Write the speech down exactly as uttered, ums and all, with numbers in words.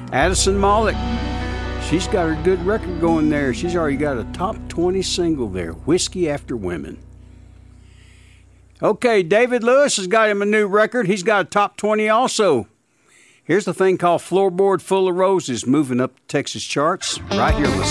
Addison Malik, she's got a good record going there. She's already got a top twenty single there, Whiskey After Women. Okay, David Lewis has got him a new record. He's got a top twenty also. Here's the thing called Floorboard Full of Roses, moving up the Texas charts right here on the